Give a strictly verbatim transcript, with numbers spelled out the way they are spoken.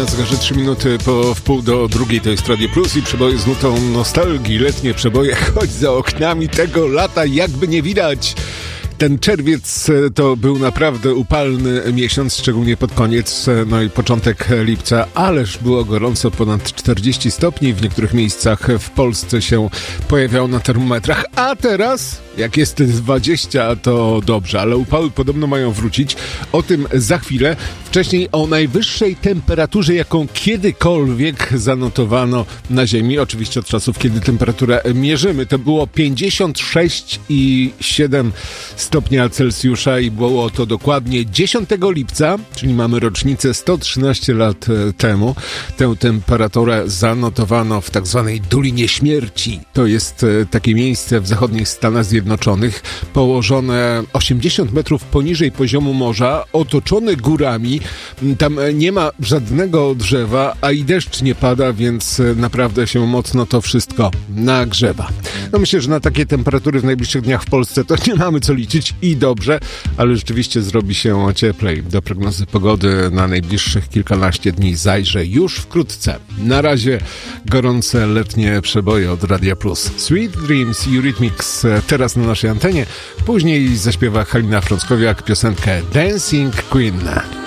Na zegarze trzy minuty po wpół do drugiej, to jest Radio Plus i przeboje z nutą nostalgii, letnie przeboje, choć za oknami tego lata jakby nie widać. Ten czerwiec to był naprawdę upalny miesiąc, szczególnie pod koniec, no i początek lipca, ależ było gorąco, ponad czterdzieści stopni, w niektórych miejscach w Polsce się pojawiało na termometrach, a teraz jak jest dwadzieścia, to dobrze, ale upały podobno mają wrócić, o tym za chwilę. Wcześniej o najwyższej temperaturze, jaką kiedykolwiek zanotowano na Ziemi, oczywiście od czasów, kiedy temperaturę mierzymy, to było pięćdziesiąt sześć i siedem stopnia Celsjusza i było to dokładnie dziesiątego lipca, czyli mamy rocznicę sto trzynaście lat temu. Tę temperaturę zanotowano w tak zwanej Dolinie Śmierci. To jest takie miejsce w zachodnich Stanach Zjednoczonych, położone osiemdziesiąt metrów poniżej poziomu morza, otoczone górami. Tam nie ma żadnego drzewa, a i deszcz nie pada, więc naprawdę się mocno to wszystko nagrzewa. No myślę, że na takie temperatury w najbliższych dniach w Polsce to nie mamy co liczyć i dobrze, ale rzeczywiście zrobi się cieplej. Do prognozy pogody na najbliższych kilkanaście dni zajrzę już wkrótce. Na razie gorące letnie przeboje od Radia Plus. Sweet Dreams i Eurythmics teraz na naszej antenie. Później zaśpiewa Halina Frąckowiak piosenkę Dancing Queen.